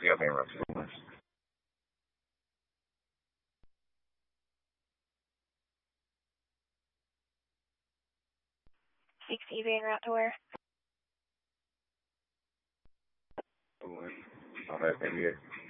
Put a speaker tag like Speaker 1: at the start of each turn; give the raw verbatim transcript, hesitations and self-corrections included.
Speaker 1: Sí, yo tengo razón.
Speaker 2: six E V en route to where?
Speaker 1: Bueno, ahora depende.